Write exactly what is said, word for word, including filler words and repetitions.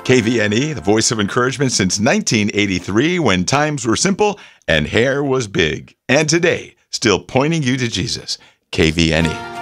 K V N E, the voice of encouragement since nineteen eighty-three, when times were simple and hair was big. And today, still pointing you to Jesus. K V N E.